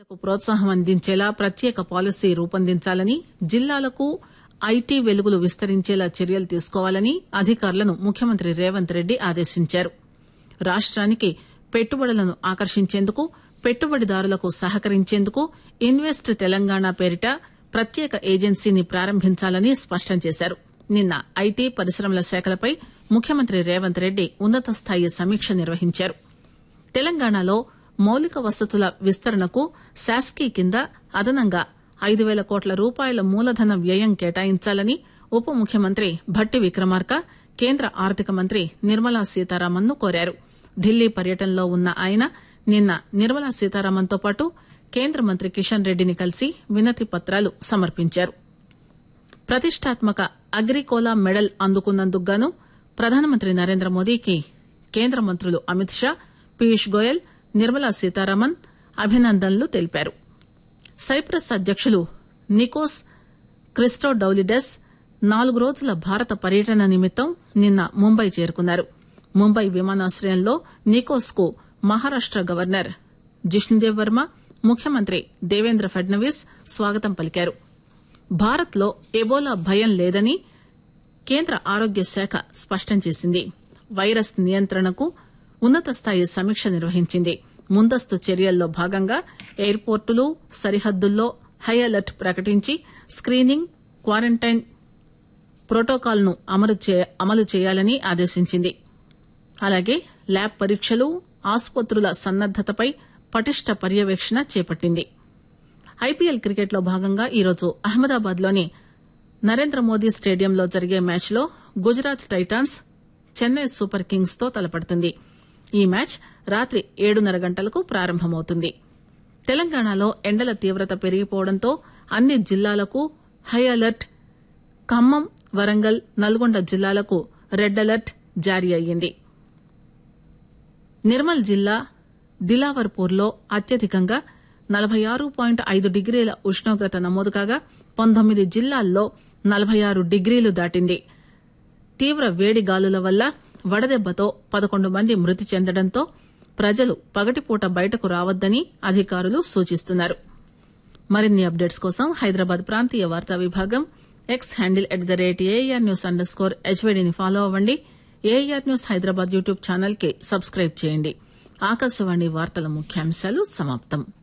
లకు ప్రోత్సాహం అందించేలా ప్రత్యేక పాలసీ రూపొందించాలని, జిల్లాలకు ఐటీ వెలుగులు విస్తరించేలా చర్యలు తీసుకోవాలని అధికారులను ముఖ్యమంత్రి రేవంత్ రెడ్డి ఆదేశించారు. రాష్ట్రానికి పెట్టుబడులను ఆకర్షించేందుకు, పెట్టుబడిదారులకు సహకరించేందుకు ఇన్వెస్ట్ తెలంగాణ పేరిట ప్రత్యేక ఏజెన్సీని ప్రారంభించాలని స్పష్టం చేశారు. నిన్న ఐటీ, పరిశ్రమల శాఖలపై ముఖ్యమంత్రి రేవంత్ రెడ్డి ఉన్నత స్థాయి సమీక్ష నిర్వహించారు. తెలంగాణలో మౌలిక వసతుల విస్తరణకు శాస్కీ కింద అదనంగా 5,000 కోట్ల రూపాయల మూలధన వ్యయం కేటాయించాలని ఉప ముఖ్యమంత్రి భట్టి విక్రమార్క కేంద్ర ఆర్థిక మంత్రి నిర్మలా సీతారామన్ ను కోరారు. ఢిల్లీ పర్యటనలో ఉన్న ఆయన నిన్న నిర్మలా సీతారామన్ తో పాటు కేంద్ర మంత్రి కిషన్ రెడ్డిని కలిసి వినతి పత్రాలు సమర్పించారు. ప్రతిష్టాత్మక అగ్రికోలా మెడల్ అందుకున్నందుకు గాను ప్రధానమంత్రి నరేంద్ర మోదీకి కేంద్ర మంత్రులు అమిత్ షా, పీయూష్ గోయల్, నిర్మలా సీతారామన్ అభినందనలు తెలిపారు. సైప్రస్ అధ్యకులు నికోస్ క్రిస్టోడౌలిడెస్ 4 రోజుల భారత పర్యటన నిమిత్తం నిన్న ముంబై చేరుకున్నారు. ముంబై విమానాశ్రయంలో నికోస్ కు మహారాష్ట గవర్నర్ జిష్ణుదేవ్ వర్మ, ముఖ్యమంత్రి దేవేంద్ర ఫడ్నవీస్ స్వాగతం పలికారు. భారత్ లో ఎబోలా భయం లేదని కేంద్ర ఆరోగ్య శాఖ స్పష్టం చేసింది. వైరస్ నియంత్రణకు ఉన్నత స్థాయి సమీక్ష నిర్వహించింది. ముందస్తు చర్యల్లో భాగంగా ఎయిర్పోర్టులు, సరిహద్దుల్లో హై అలర్ట్ ప్రకటించి స్క్రీనింగ్, క్వారంటైన్ ప్రోటోకాల్ ను అమలు చేయాలని ఆదేశించింది. అలాగే ల్యాబ్ పరీక్షలు, ఆసుపత్రుల సన్నద్దతపై పటిష్ట పర్యవేక్షణ చేపట్టింది. ఐపీఎల్ క్రికెట్ లో భాగంగా ఈరోజు అహ్మదాబాద్ లోని నరేంద్ర మోదీ స్టేడియంలో జరిగే మ్యాచ్ లో Gujarat Titans Chennai super Kings తో తలపడుతుంది. ఈ మ్యాచ్ రాత్రి 7:30 గంటలకు ప్రారంభమవుతుంది. తెలంగాణలో ఎండల తీవ్రత పెరిగిపోవడంతో అన్ని జిల్లాలకు హై అలర్ట్, ఖమ్మం, వరంగల్, నల్గొండ జిల్లాలకు రెడ్ అలర్ట్ జారీ అయ్యింది. నిర్మల్ జిల్లా దిలావర్పూర్ లో అత్యధికంగా 46.5 డిగ్రీల ఉష్ణోగ్రత నమోదు కాగా 19 జిల్లాల్లో 46 డిగ్రీలు దాటింది. తీవ్ర వేడి గాలుల వల్ల వడదెబ్బతో 11 మంది మృతి చెందడంతో ప్రజలు పగటిపూట బయటకు రావద్దని అధికారులు సూచిస్తున్నారు. మరిన్ని అప్డేట్స్ కోసం హైదరాబాద్ ప్రాంతీయ వార్తా విభాగం ఎక్స్ హ్యాండిల్ @AIR_HVD ని ఫాలో అవ్వండి. AIR news Hyderabad YouTube channel కి సబ్స్క్రైబ్ చేయండి. ఆకాశవాణి వార్తల ముఖ్యాంశాలు సమాప్తం.